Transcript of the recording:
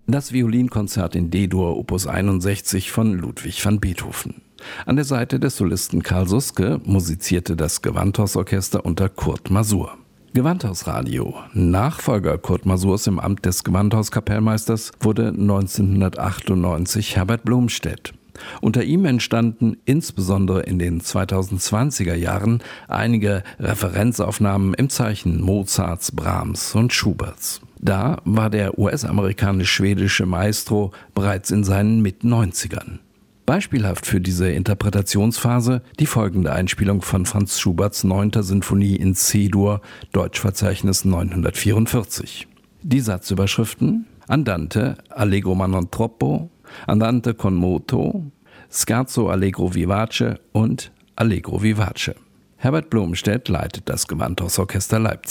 Das Violinkonzert in D-Dur Opus 61 von Ludwig van Beethoven. An der Seite des Solisten Karl Suske musizierte das Gewandhausorchester unter Kurt Masur. Gewandhausradio. Nachfolger Kurt Masurs im Amt des Gewandhauskapellmeisters wurde 1998 Herbert Blomstedt. Unter ihm entstanden insbesondere in den 2020er Jahren einige Referenzaufnahmen im Zeichen Mozarts, Brahms und Schuberts. Da war der US-amerikanisch-schwedische Maestro bereits in seinen Mit-90ern. Beispielhaft für diese Interpretationsphase die folgende Einspielung von Franz Schuberts 9. Sinfonie in C-Dur, Deutschverzeichnis 944. Die Satzüberschriften: Andante, Allegro ma non troppo, Andante con moto, Scherzo allegro vivace und Allegro vivace. Herbert Blomstedt leitet das Gewandhausorchester Leipzig.